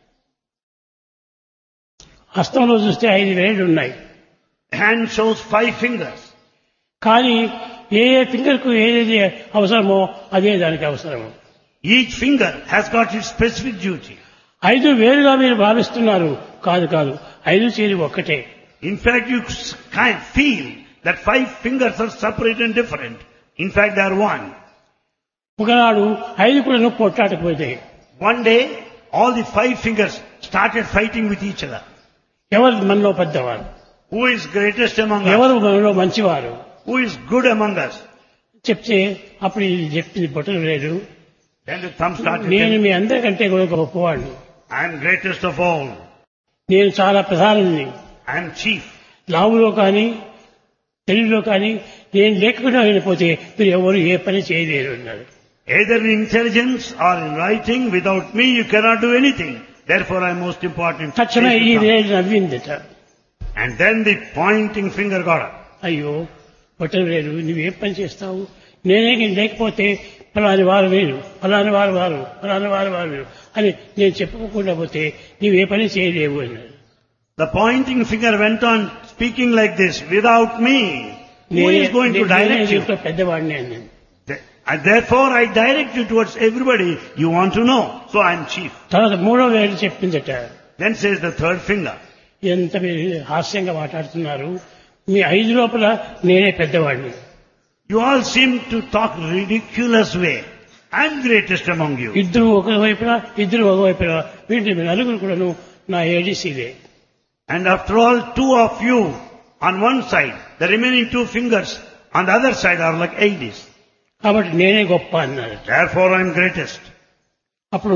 హస్తంలో చూస్తే ఐదు వేళ్లు ఉన్నాయి. Hand shows five fingers. కానీ ఏ ఏ ఫింగర్ కు ఏదేది అవసరమో అదే దానికి అవసరము. Each finger has got its specific duty. ఐదు వేలుగా మీరు భావిస్తున్నారు. కాదు కాదు, ఐదు చేరి ఒక్కటే. In fact, you kind of feel that five fingers are separate and different. In fact, they are one. ఒకనాడు ఐదు కూడా పొట్టాటకపోతే One day, all the five fingers started fighting with each other. ఎవరు మనలో పెద్దవారు, Who is greatest among us? ఎవరు మనలో మంచివారు Who is good among us? చెప్తే అప్పుడు ఇది చెప్పింది బొట్టలు లేదు. Then the thumb started నేను telling, మీ అందరికంటే కూడా గొప్పవాడిని, I am greatest of all. నేను చాలా ప్రధానుని. I am chief. లావులో కానీ తెలుగులో కానీ నేను లేకుండా వెళ్ళిపోతే మీరు ఎవరు ఏ పని చేయలేరు అన్నారు. Either in intelligence or in writing, without me you cannot do anything. Therefore I am most important. తక్షణ ఈ వేలు నవ్విందట. And then the pointing finger got up. అయ్యో బొట్టలు లేదు, నువ్వేం పని చేస్తావు? నేనే లేకపోతే ఫలాని వారు వేరు, ఫలాని వారు వారు, ఫలాని వారు వారు వేరు అని నేను చెప్పుకోకుండా పోతే నీవే పని చేయలేవు అన్నాడు. The pointing finger went on speaking like this, without me, who is going to direct you? పెద్దవాడిని అన్నాను. And therefore I direct you towards everybody you want to know. So I am chief. తర్వాత మూడో వేలు చెప్పిందట. Then says the third finger. ఎంత మీరు హాస్యంగా మాట్లాడుతున్నారు, మీ ఐదు లోపల నేనే పెద్దవాడిని. You all seem to talk ridiculous way. I am greatest among you. ఇద్దరు ఒక వైపున ఇద్దరు ఒక వైపున వీటి నలుగురు కూడాను నా ఏడీసీలే. And after all, two of you on one side, the remaining two fingers on the other side are like A Ds. కాబట్టి నేనే గొప్ప అన్నాడు. Therefore I am greatest. అప్పుడు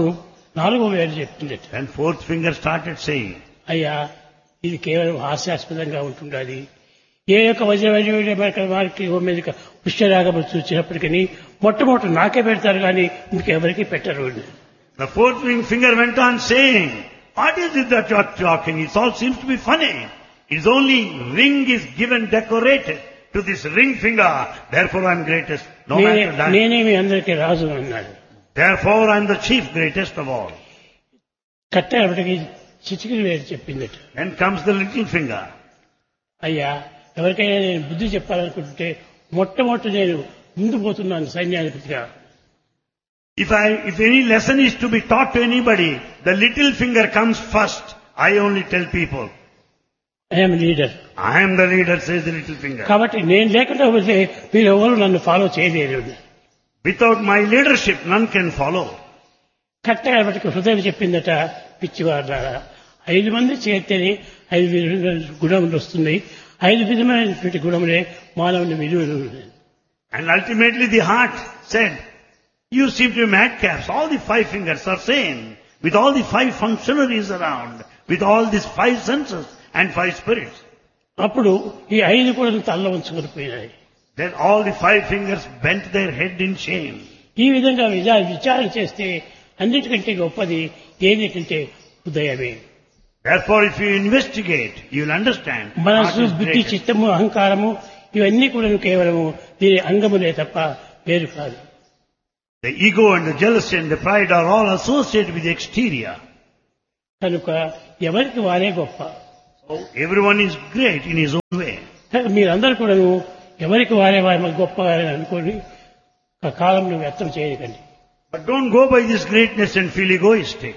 నాలుగో వేలు చెప్తుంది. And fourth finger started saying, అయ్యా ఇది కేవలం హాస్యాస్పదంగా ఉంటుండాలి. ఏ యొక్క వజ్ర వజ్ర వారికి మీద పుష్యరాగము చూసినప్పటికీ మొట్టమొదటి నాకే పెడతారు కానీ మీకు ఎవరికి పెట్టరు. the fourth finger went on saying, what is it that you are talking? It all seems to be funny. It is only ring is given decorated to this ring finger. Therefore I am greatest. No matter that. నేనే మీ అందరికీ రాజు అన్నాడు. Therefore I am the chief, greatest of all. కట్టేపటికి చిటికిన వేలు చెప్పిందట. Then comes the little finger. అయ్యా ఎవరికైనా నేను బుద్ధి చెప్పాలనుకుంటే మొట్టమొదటి నేను ముందు పోతున్నాను సైన్యాధిపతిగా. If I, if any lesson is to be taught to anybody, the little finger comes first. I only tell people. I am leader. I am the leader, says the little finger. కాబట్టి నేను లేకుండా పోతే మీరు ఎవరు నన్ను ఫాలో చేయలేరు. Without my leadership, none can follow. కట్టేపటికి హృదయం చెప్పిందట, పిచ్చివారులారా ఐదు మంది చేస్తేనే ఐదు విధమైన గుణములు వస్తున్నాయి. ఐదు విధమైనటువంటి గుణములే మానవుని విలువలు. And ultimately the heart said, you seem to be madcaps. All the five fingers are same. With all the five functionaries around. With all these five senses and five spirits. అప్పుడు ఈ ఐదు కూడా తల్ల ఉంచుకొని పోయినాయి. Then all the five fingers bent their head in shame. ఈ విధంగా విచారణ చేస్తే అన్నిటికంటే గొప్పది ఏమిటంటే హృదయమే. Therefore if you investigate, you will understand. మనసు, బుద్ధి, చిత్తము, అహంకారము ఇవన్నీ కూడా కేవలము దీని అంగములే తప్ప వేరు కాదు. The ego and the jealousy and the pride are all associated with the exterior. కనుక ఎవరికి వారే గొప్ప. So everyone is great in his own way. మీరందరూ కూడా ఎవరికి వారే వారి గొప్ప అనుకోని ఆ కాలంలో వ్యర్థం చేయకండి. But don't go by this greatness and feel egoistic.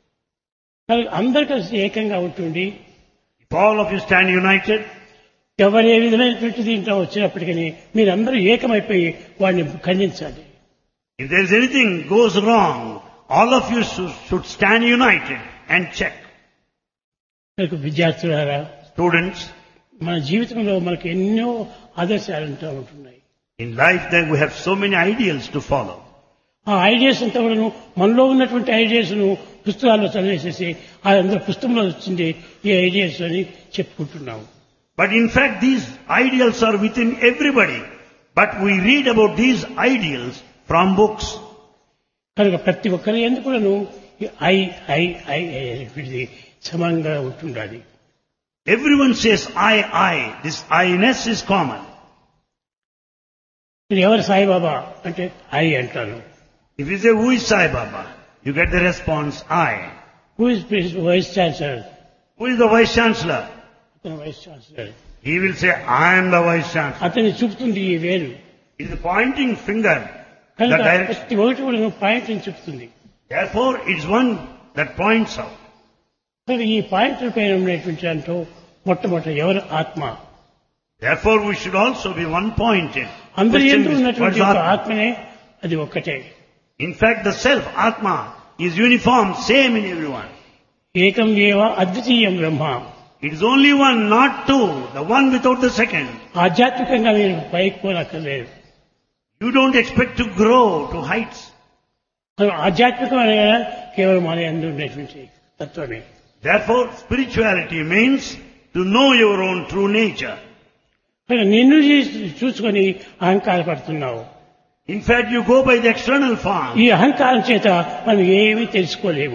అందరు కలిసి ఏకంగా ఉంటుంది. If all of you stand united, ఎవరు ఏ విధమైనటువంటి దీంట్లో వచ్చినప్పటికీ మీరందరూ ఏకమైపోయి వాడిని ఖండించాలి. if there is anything goes wrong, all of you should stand united and check. విద్యార్థులారా, students, మన జీవితంలో మనకు ఎన్నో ఆదర్శాలు ఉంటున్నాయి. in life there we have so many ideals to follow. ఆ ఐడియాస్ అంతా కూడా మనలో ఉన్నటువంటి ఐడియాస్ ను పుస్తకాల్లో చదివేసేసి అందరూ పుస్తకంలో వచ్చింది ఈ ఐడియాస్ అని చెప్పుకుంటున్నాము. But in fact these ideals are within everybody. But we read about these ideals from books. కనుక ప్రతి ఒక్కరి ఎందుకు కూడాను ఐ ఐ ఐ అనేటువంటిది సమానంగా ఉంటుండాలి. Everyone says I, I. This I-ness is common. మీరు ఎవరు సాయిబాబా అంటే ఐ అంటారు. If you say who is Sai Baba, you get the response I. Who is Vice Chancellor? Who is the Vice Chancellor? అతను vice chancellor. He will say I am the Vice Chancellor. అతన్ని చూపుతుంది ఈ వేలు. It is a pointing finger. కనుక ప్రతి ఒకటి కూడా పాయింట్ ని చూపుతుంది. Therefore it is one that points out. కనుక ఈ పాయింట్ పైన ఉన్నటువంటి దాంట్లో మొట్టమొదటి ఎవరు ఆత్మ. Therefore we should also be one pointed. అందరి యందు ఉన్నటువంటి ఆత్మనే అది ఒక్కటే. In fact the self Atma is uniform, same in everyone. ఏకం ఏవ అద్వితీయం బ్రహ్మ. It is only one, not two, the one without the second. ఆధ్యాత్మికంగా మీరు పైకి పోనక్కర్లేదు. You don't expect to grow to heights. ఆధ్యాత్మికమైన కేవలం మన యందు ఉండేటువంటి తత్వమే. Therefore spirituality means to know your own true nature. నిన్ను చూసుకొని అహంకారపడుతున్నావు. In fact you go by the external form. ఈ అహంకారం చేత మనం ఏమీ తెలుసుకోలేము.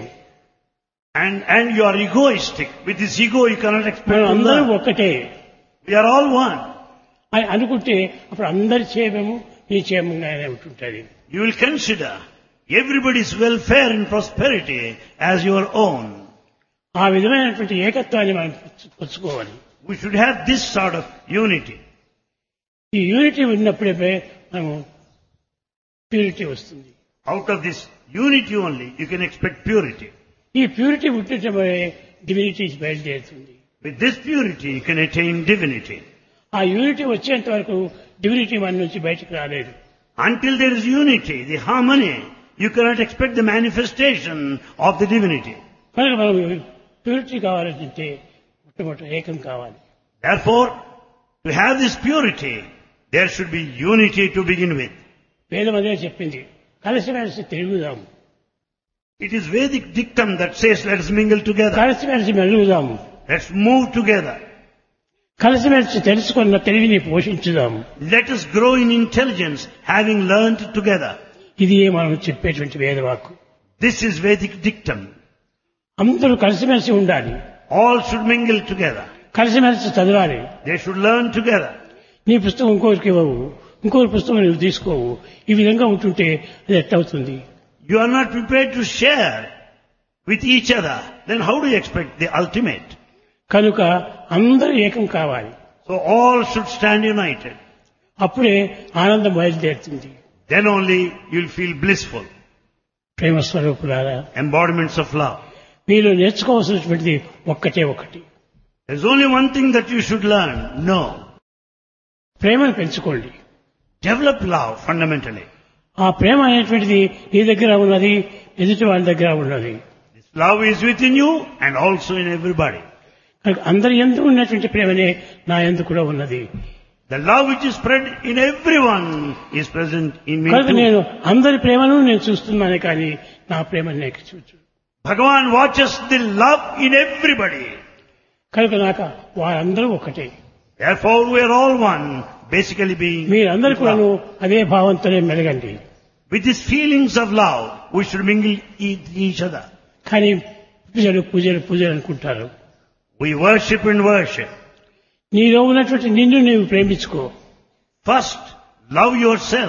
And and you are egoistic. With this ego you cannot expect to అందరూ learn. ఒక్కటే. We are all one. అని అనుకుంటే అప్పుడు అందరి క్షేమము నీ క్షేమంగానే ఉంటుంటుంది. You will consider everybody's welfare and prosperity as your own. ఆ విధమైనటువంటి ఏకత్వాన్ని మనం పుచ్చుకోవాలి. We should have this sort of unity. ఈ యూనిటీ ఉన్నప్పుడే మనము ప్యూరిటీ వస్తుంది. Out of this unity only you can expect purity. ఈ ప్యూరిటీ ఉంటే డివినిటీ బయలుదేరుతుంది. With this purity you can attain divinity. ఆ యూనిటీ వచ్చేంత వరకు డివినిటీ మన నుంచి బయటకు రాలేదు. Until there is unity, the harmony, you cannot expect the manifestation of the divinity. కనుక మనం ప్యూరిటీ కావాలంటే మొట్టమొదటి ఏకం కావాలి. Therefore, to have this purity, there should be unity to begin with. వేదం అదే చెప్పింది, కలిసి మెలిసి తిరుగుదాం. It is Vedic dictum that says, let us mingle together. కలిసిమెలిసి మెలుగుదాం, Let's move together. కలిసిమెలిసి తెలుసుకున్న తెలివిని పోషించుదాం. Let us grow in intelligence, having learned together. ఇది మనం చెప్పేటువంటి వేదవాక్కు. This is Vedic dictum. అందరూ కలిసిమెలిసి ఉండాలి, All should mingle together. కలిసిమెలిసి చదవాలి. They should learn together. నీ పుస్తకం ఇంకోరికి ఇవ్వవు, ఇంకోరి పుస్తకం నువ్వు తీసుకోవు. ఈ విధంగా ఉంటుంటే అది ఎట్టవుతుంది? You are not prepared to share with each other. Then how do you expect the ultimate? కనుక అందరూ ఏకం కావాలి. So all should stand united. అప్పుడే ఆనందం బయలుదేరుతుంది. Then only you'll feel blissful. ప్రేమ స్వరూపులారా, Embodiments of love. మీరు నేర్చుకోవాల్సినటువంటిది ఒక్కటే ఒకటి. There's only one thing that you should learn. No. ప్రేమను పెంచుకోండి. Develop love fundamentally. ఆ ప్రేమ అనేటువంటిది నీ దగ్గర ఉన్నది, ఎదుటి వాళ్ళ దగ్గర ఉన్నది. This love is within you and also in everybody. కనుక అందరి యందు ఉన్నటువంటి ప్రేమనే నా యందు కూడా ఉన్నది. The love which is spread in everyone is present in me కనుక too. నేను అందరి ప్రేమను నేను చూస్తున్నానే కానీ నా ప్రేమను నేను చూచు. Bhagavan watches the love in everybody. కనుక నాకు వారందరూ ఒకటే. Therefore we are all one, basically being మీరందరూ with కూడాను love. అదే భావంతోనే మెలగండి. With these feelings of love, we should mingle with each other. కానీ పూజలు పూజలు పూజలు అనుకుంటారు. We worship and worship. నీలో ఉన్నటువంటి నిన్ను నీవు ప్రేమించుకో. First, love yourself.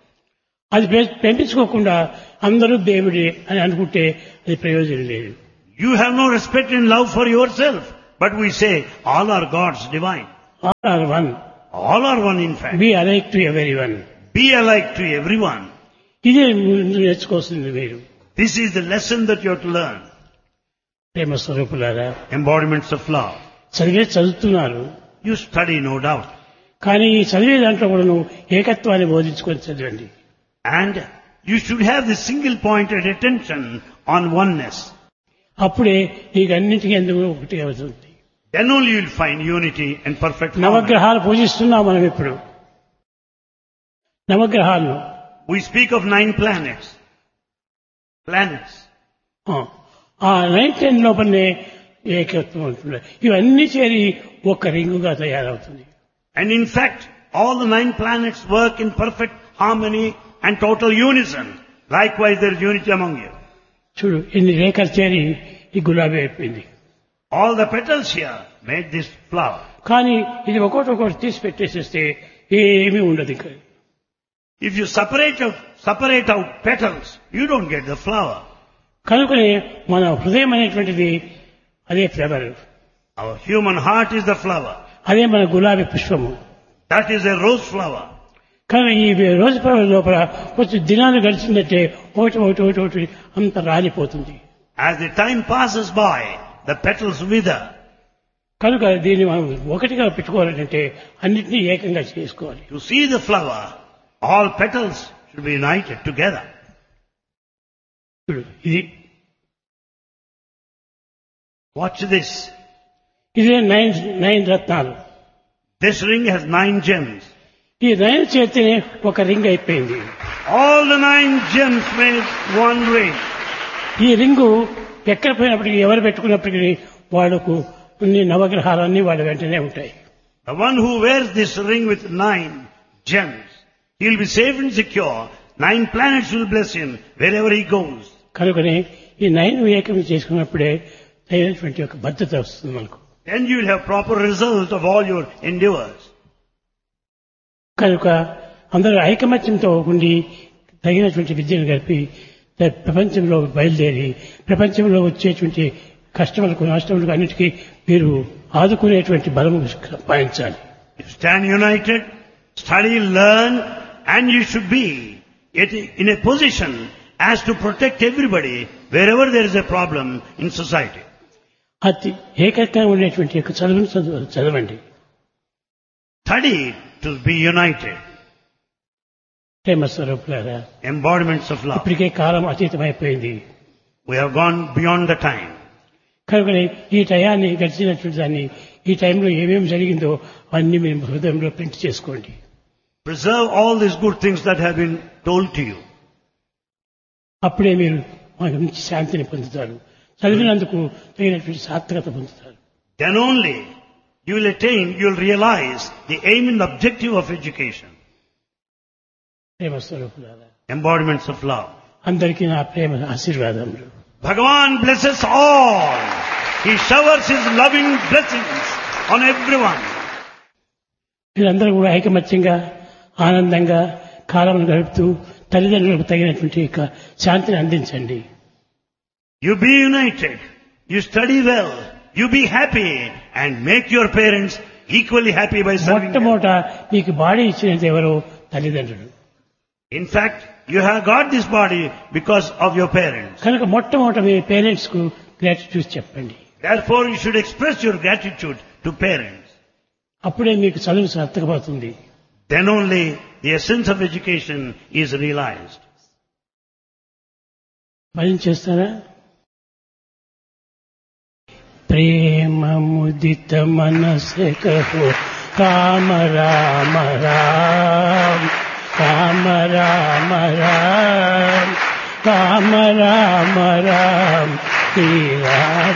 అది ప్రే- ప్రేమించుకోకుండా అందరూ దేవుడే అని అనుకుంటే అది ప్రయోజనం లేదు. You have no respect and love for yourself. But we say, all are gods divine. All are one. All are one in fact. Be alike to everyone. Be alike to everyone. ఇదే ముందు నేర్చుకోవాల్సింది మీరు. This is the lesson that you have to learn. ప్రేమ స్వరూపులారా, Embodiments of love. చదివే చదువుతున్నారు. You study, no doubt. కానీ ఈ చదివే దాంట్లో కూడా నువ్వు ఏకత్వాన్ని బోధించుకొని చదవండి. And you should have the single pointed attention on oneness. అప్పుడే నీకు అన్నింటికీ ఎందుకు ఒకటి అవుతుంది. Then only you will find unity and perfect harmony. నవగ్రహాలు పూజిస్తున్నాం మనం ఇప్పుడు. నవగ్రహాలు We speak of nine planets. Planets. ఆ, ఆ నైన్ టెన్ లోపలనే ఏకత్వం ఉంటుంది. ఇవన్నీ చేరి ఒక రింగుగా తయారవుతుంది. And in fact, all the nine planets work in perfect harmony and total unison. Likewise, there is unity among you. చూడు ఇన్ని రేఖలు చేరి ఈ గులాబీ అయిపోయింది. All the petals here made this flower. కానీ ఇది ఒకటి ఒకటి తీసి పెట్టేసేస్తే ఏమీ ఉండదు ఇంకా. If you separate out, separate out petals, you don't get the flower. కనుకనే మన హృదయం అనేటువంటిది అదే flower, Our human heart is the flower. అదే మన గులాబీ పుష్పము. That is a rose flower. కానీ ఈ రోజు ఫ్లవర్ లోపల కొంచెం దినాలు గడిచిందంటే ఒకటి ఒకటి ఒకటి ఒకటి అంత రాలిపోతుంది. As the time passes by, the petals wither. కనుక దీన్ని మనం ఒకటిగా పెట్టుకోవాలంటే అన్నింటినీ ఏకంగా చేసుకోవాలి. To see the flower, all petals should be united together. చూడు ఇది Watch this. ఇదే నైన్ నైన్ రత్నాలు. This ring has nine gems. ఈ నైన్ చేతినే ఒక రింగ్ అయిపోయింది. All the nine gems made one ring. ఈ రింగు ఎక్కడ పోయినప్పటికీ ఎవరు పెట్టుకున్నప్పటికీ వాళ్ళకు అన్ని నవగ్రహాలన్నీ వాళ్ళ వెంటనే ఉంటాయి. The one who wears this ring with nine gems, he will be safe and secure. Nine planets will bless him wherever he goes. కనుకనే ఈ నైన్ ఏకం చేసుకున్నప్పుడే తగినటువంటి ఒక భద్రత వస్తుంది మనకు. Then you will have proper result of all your endeavors. కనుక అందరూ ఐకమత్యంతో ఉండి తగినటువంటి విద్యను గడిపి ప్రపంచంలో బయలుదేరి ప్రపంచంలో వచ్చేటువంటి కష్టములకు నష్టములకు అన్నిటికీ మీరు ఆదుకునేటువంటి బలము సంపాదించాలి. Stand united, study, learn, and you should be in a position as to protect everybody wherever there is a problem in society. అతి ఏకంగా ఉండేటువంటి యొక్క చదువును చదువు చదవండి. Study to be united. ప్రేమ స్వరూపులారా, Embodiments of love. ఇప్పటికే కాలం అతీతమైపోయింది. We have gone beyond the time. కనుకనే ఈ టయాన్ని గడిచినటువంటి దాన్ని ఈ టైంలో ఏమేమి జరిగిందో అన్ని మీరు హృదయంలో ప్రింట్ చేసుకోండి. Preserve all these good things that have been told to you. అప్పుడే మీరు మంచి శాంతిని పొందుతారు. చదివినందుకు తగినటువంటి సార్థకత పొందుతారు. Then only you will attain, you will realize the aim and objective of education. ప్రేమ స్వరూపులారా, Embodiments of love. అందరికీ నా ప్రేమ ఆశీర్వాదములు. Bhagavan blesses all. He showers his loving blessings on everyone. మీరందరూ కూడా ఐకమత్యంగా ఆనందంగా కాలం గడుపుతూ తల్లిదండ్రులకు తగినటువంటి యొక్క శాంతిని అందించండి. You be united. You study well. You be happy and make your parents equally happy by serving them. మొట్టమొదట మీకు బాడీ ఇచ్చినది ఎవరో తల్లిదండ్రులు. In fact, you have got this body because of your parents. కనుక మొట్టమొదట మీ పేరెంట్స్ కు గ్రాటిట్యూడ్ చెప్పండి. Therefore, you should express your gratitude to parents. అప్పుడే మీకు చదువు సార్థకమవుతుంది. Then only the essence of education is realized. భజన చేస్తారా? ప్రేమ ముదిత మనసే కహో రామ రామ రామ రామ రామ రామ రామ రామ రామ శ్రీ రామ